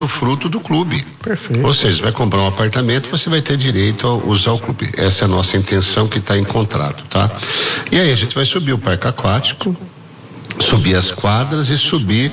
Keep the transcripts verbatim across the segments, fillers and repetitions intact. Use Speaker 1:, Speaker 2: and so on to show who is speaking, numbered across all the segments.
Speaker 1: o fruto do clube.
Speaker 2: Perfeito.
Speaker 1: Ou seja, vai comprar um apartamento, você vai ter direito a usar o clube. Essa é a nossa intenção que está em contrato, tá? E aí a gente vai subir o parque aquático, subir as quadras e subir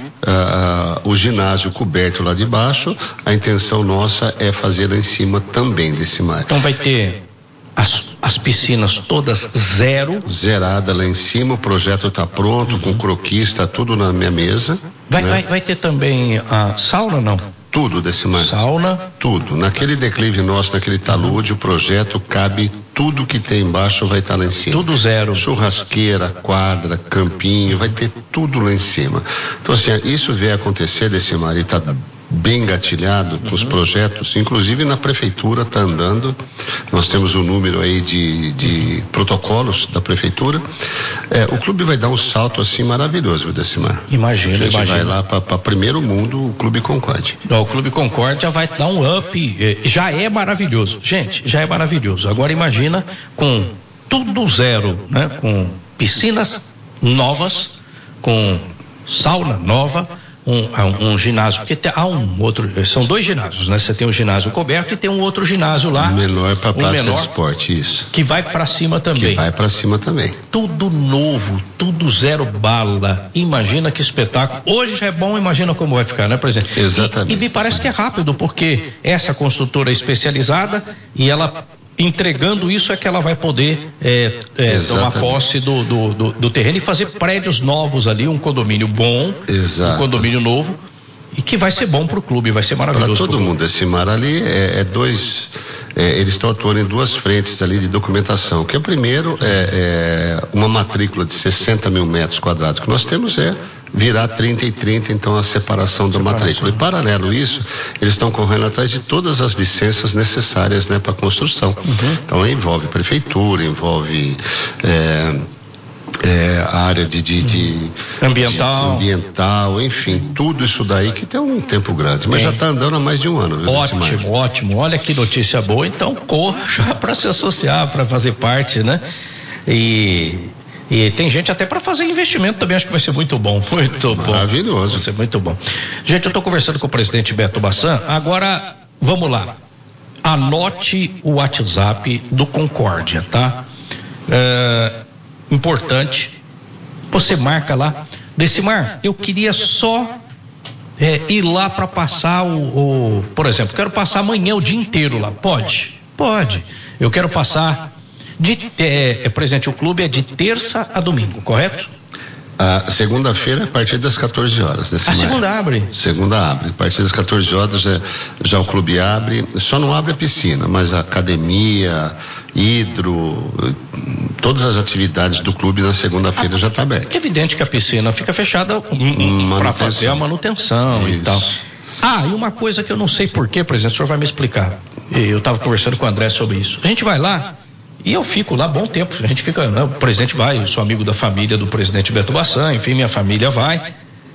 Speaker 1: uh, o ginásio coberto lá de baixo. A intenção nossa é fazer lá em cima também desse mar.
Speaker 2: Então vai ter as, as piscinas todas zero.
Speaker 1: Zerada lá em cima, o projeto está pronto, uhum. com croquis, está tudo na minha mesa.
Speaker 2: Vai,
Speaker 1: né?
Speaker 2: vai, vai ter também a sauna, não?
Speaker 1: Tudo desse mar.
Speaker 2: Sauna?
Speaker 1: Tudo. Naquele declive nosso, naquele talude, o projeto cabe tudo que tem embaixo vai estar tá lá em cima.
Speaker 2: Tudo zero.
Speaker 1: Churrasqueira, quadra, campinho, vai ter tudo lá em cima. Então assim, isso vier acontecer desse mar e tá bem engatilhado com os projetos, inclusive na prefeitura está andando, nós temos um número aí de, de protocolos da prefeitura, é, o clube vai dar um salto assim maravilhoso desse mar.
Speaker 2: Imagina,
Speaker 1: a gente
Speaker 2: imagina.
Speaker 1: vai lá para primeiro mundo, o Clube Concorde.
Speaker 2: O Clube Concorde já vai dar um up, já é maravilhoso, gente, já é maravilhoso. Agora imagina com tudo zero, né? Com piscinas novas, com sauna nova, Um, um ginásio, porque tem, há um outro, são dois ginásios, né? Você tem um ginásio coberto e tem um outro ginásio lá.
Speaker 1: Menor para prática
Speaker 2: menor,
Speaker 1: de esporte, isso.
Speaker 2: Que vai para cima também.
Speaker 1: Que vai para cima também.
Speaker 2: Tudo novo, tudo zero bala. Imagina que espetáculo. Hoje já é bom, imagina como vai ficar, né, presidente?
Speaker 1: Exatamente.
Speaker 2: E, e me parece que é rápido, porque essa construtora é especializada e ela entregando isso é que ela vai poder é, é, tomar posse do, do, do, do terreno e fazer prédios novos ali, um condomínio bom,
Speaker 1: Exato.
Speaker 2: um condomínio novo e que vai ser bom para o clube, vai ser maravilhoso.
Speaker 1: Para todo mundo, esse mar ali é, é dois, é, eles estão atuando em duas frentes ali de documentação, que o primeiro é, é uma matrícula de sessenta mil metros quadrados que nós temos é virar trinta e trinta, então a separação da matrícula. E paralelo a isso, eles estão correndo atrás de todas as licenças necessárias, né, para construção. Uhum. Então envolve prefeitura, envolve é, é, a área de, de, de
Speaker 2: ambiental,
Speaker 1: de, ambiental, enfim, tudo isso daí que tem um tempo grande, mas tem. Já está andando há mais de um ano. Viu,
Speaker 2: ótimo, ótimo. Olha que notícia boa. Então corra já para se associar, para fazer parte, né? E E tem gente até para fazer investimento também, acho que vai ser muito bom, muito bom.
Speaker 1: Maravilhoso.
Speaker 2: Vai ser muito bom. Gente, eu estou conversando com o presidente Beto Bassan, agora, vamos lá. Anote o WhatsApp do Concórdia, tá? É, importante, você marca lá. Decimar, eu queria só é, ir lá para passar o, o, por exemplo, quero passar amanhã o dia inteiro lá, pode? Pode. Eu quero passar De, é, é, presente, o clube é de terça a domingo, correto?
Speaker 1: A segunda-feira a partir das quatorze horas.
Speaker 2: A segunda abre?
Speaker 1: Segunda abre. A partir das quatorze horas já, já o clube abre. Só não abre a piscina, mas a academia, hidro, todas as atividades do clube na segunda-feira já está aberta.
Speaker 2: É evidente que a piscina fica fechada para fazer a manutenção. Isso. E tal. Ah, e uma coisa que eu não sei porquê, presidente, o senhor vai me explicar. Eu estava conversando com o André sobre isso. A gente vai lá e eu fico lá bom tempo, a gente fica, né, o presidente vai, eu sou amigo da família do presidente Beto Bassan, enfim, minha família vai.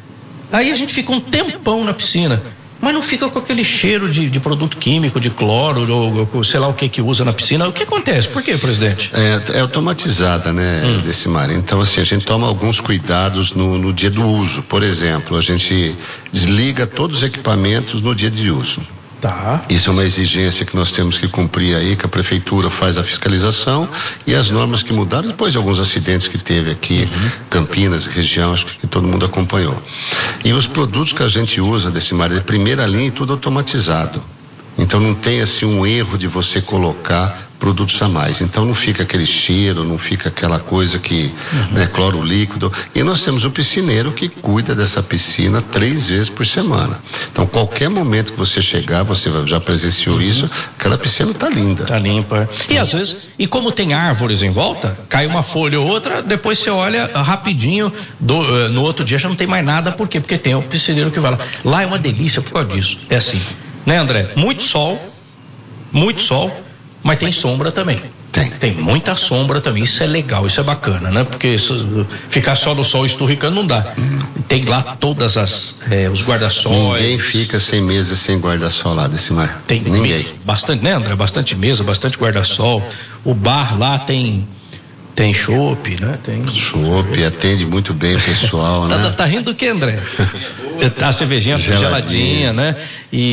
Speaker 2: Aí a gente fica um tempão na piscina, mas não fica com aquele cheiro de, de produto químico, de cloro, ou, ou sei lá o que que usa na piscina. O que acontece? Por quê, presidente?
Speaker 1: É, é automatizada, né, hum. desse mar. Então, assim, a gente toma alguns cuidados no, no dia do uso. Por exemplo, a gente desliga todos os equipamentos no dia de uso.
Speaker 2: Tá.
Speaker 1: Isso é uma exigência que nós temos que cumprir aí, que a prefeitura faz a fiscalização e as normas que mudaram depois de alguns acidentes que teve aqui, uhum. Campinas, região, acho que todo mundo acompanhou. E os produtos que a gente usa desse mar de primeira linha, tudo automatizado. Então não tem assim um erro de você colocar produtos a mais. Então não fica aquele cheiro, não fica aquela coisa que, uhum. né, cloro líquido. E nós temos o piscineiro que cuida dessa piscina três vezes por semana. Então qualquer momento que você chegar, você já presenciou uhum. isso, aquela piscina está linda.
Speaker 2: Está limpa. E às vezes, e como tem árvores em volta, cai uma folha ou outra, depois você olha rapidinho, do, uh, no outro dia já não tem mais nada. Por quê? Porque tem o piscineiro que vai lá. Lá é uma delícia por causa disso. É assim. Né, André? Muito sol, muito sol, mas tem sombra também.
Speaker 1: Tem.
Speaker 2: Tem muita sombra também, isso é legal, isso é bacana, né? Porque isso, ficar só no sol esturricando não dá. Hum. Tem lá todas as, é, os guarda-sol.
Speaker 1: Ninguém fica sem mesa, sem guarda-sol lá desse mar.
Speaker 2: Tem
Speaker 1: ninguém.
Speaker 2: Me, bastante, né, André? Bastante mesa, bastante guarda-sol. O bar lá tem Tem chopp, né? Tem
Speaker 1: chopp, atende muito bem o pessoal,
Speaker 2: tá,
Speaker 1: né?
Speaker 2: Tá rindo do que, André? A cervejinha geladinha, geladinha, né? E